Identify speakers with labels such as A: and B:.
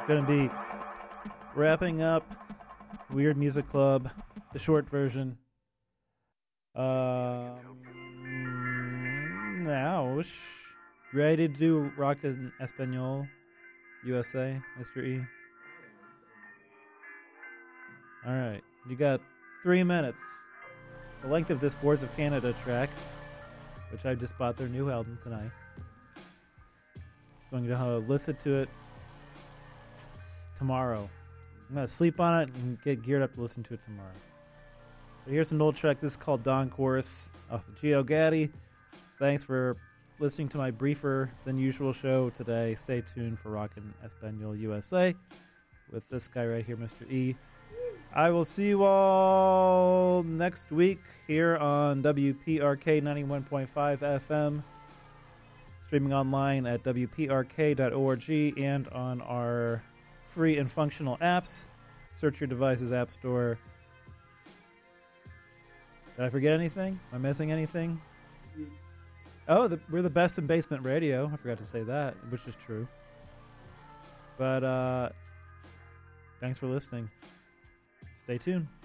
A: going to be wrapping up Weird Music Club, the short version. Now, ready to do Rock en Espanol USA, Mr. E? All right, you got 3 minutes. The length of this Boards of Canada track, which I just bought their new album tonight. I'm going to listen to it tomorrow. I'm going to sleep on it and get geared up to listen to it tomorrow. But here's an old track. This is called Dawn Chorus off of Gio Gaddy. Thanks for listening to my briefer than usual show today. Stay tuned for Rock en Espanol USA with this guy right here, Mr. E. I will see you all next week here on WPRK 91.5 FM, streaming online at WPRK.org and on our free and functional apps. Search your device's app store. Did I forget anything? Am I missing anything? Oh, we're the best in basement radio. I forgot to say that, which is true. But thanks for listening. Stay tuned.